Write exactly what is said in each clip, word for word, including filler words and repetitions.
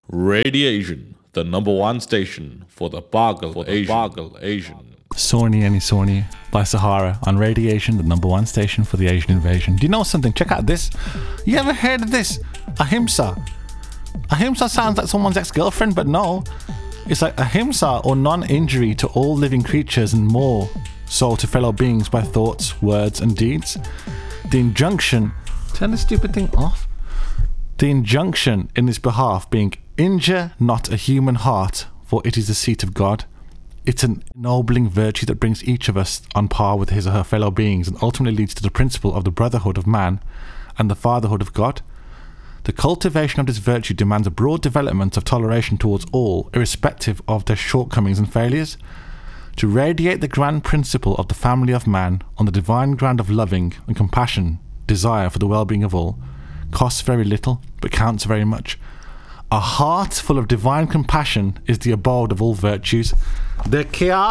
Radiation, the number one station for the Bagal Asian. Bagal Asian. Sorny Any Sorny by Sahara on Radiation, the number one station for the Asian invasion. Do you know something? Check out this. You ever heard of this? Ahimsa. Ahimsa sounds like someone's ex-girlfriend, but no. It's like ahimsa, or non-injury to all living creatures and more so to fellow beings by thoughts, words and deeds. The injunction... Turn the stupid thing off. The injunction in his behalf being, injure not a human heart, for it is the seat of God. It's an ennobling virtue that brings each of us on par with his or her fellow beings and ultimately leads to the principle of the brotherhood of man and the fatherhood of God. The cultivation of this virtue demands a broad development of toleration towards all, irrespective of their shortcomings and failures. To radiate the grand principle of the family of man on the divine ground of loving and compassion, desire for the well-being of all, costs very little, but counts very much. A heart full of divine compassion is the abode of all virtues. The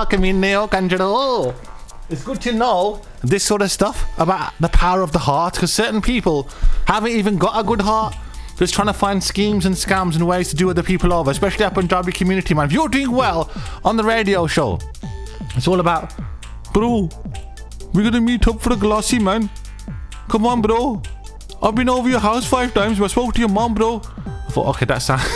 It's good to know this sort of stuff about the power of the heart, because certain people haven't even got a good heart. Just trying to find schemes and scams and ways to do other people over, especially up in Punjabi community, man. If you're doing well on the radio show, it's all about, bro, we're gonna meet up for a glossy, man. Come on, bro. I've been over your house five times, but I spoke to your mom, bro. I thought, okay, that's that.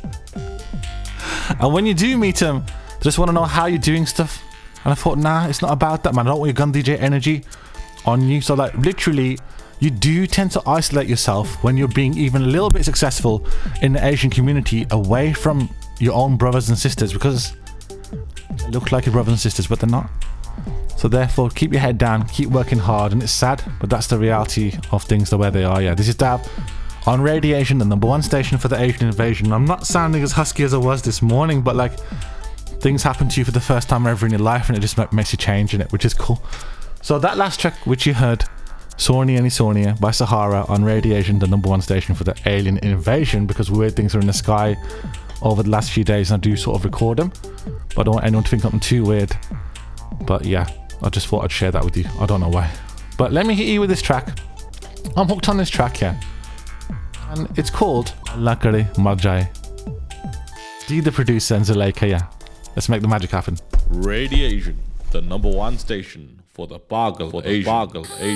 And when you do meet them, they just want to know how you're doing stuff. And I thought, nah, it's not about that, man. I don't want your gun D J energy on you. So, like, literally, you do tend to isolate yourself when you're being even a little bit successful in the Asian community away from your own brothers and sisters, because they look like your brothers and sisters, but they're not. So therefore, keep your head down, keep working hard, and it's sad, but that's the reality of things, the way they are. Yeah, this is Dav on Radiation, the number one station for the Asian invasion. I'm not sounding as husky as I was this morning, but like, things happen to you for the first time ever in your life, and it just makes you change in it, which is cool. So that last track, which you heard, Sorny Any Sorny by Sahara on Radiation, the number one station for the alien invasion, because weird things are in the sky over the last few days, and I do sort of record them, but I don't want anyone to think something too weird. But yeah, I just thought I'd share that with you. I don't know why. But let me hit you with this track. I'm hooked on this track, yeah. And it's called Allah Kare Mar Jaye. D the producer and Zuleika, yeah. Let's make the magic happen. Radiation, the number one station for the Bagal Asian.